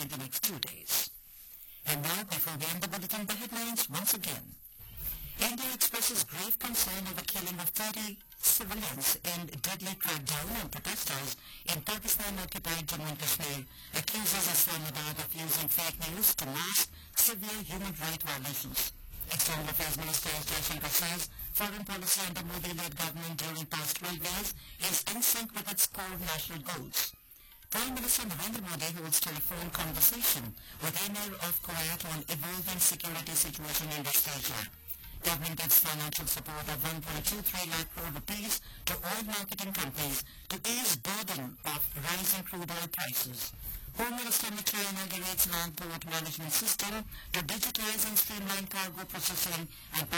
in the next 2 days. And now, before we end the bulletin, the headlines once again. India expresses grave concern over killing of 30 civilians in deadly crackdown on protesters in Pakistan-occupied Jammu and Kashmir, accuses Islamabad of using fake news to mask severe human rights violations. External Affairs Minister S. Jaishankar says foreign policy under Modi-led government during past 12 years is in sync with its core national goals. Prime Minister Narendra Modi holds telephone conversation with Emir of Kuwait on evolving security situation in West Asia. Government gives financial support of 1.23 lakh crore rupees to oil marketing companies to ease burden of rising crude oil prices. Home Minister Amit Shah inaugurates land port management system to digitize and streamline cargo processing and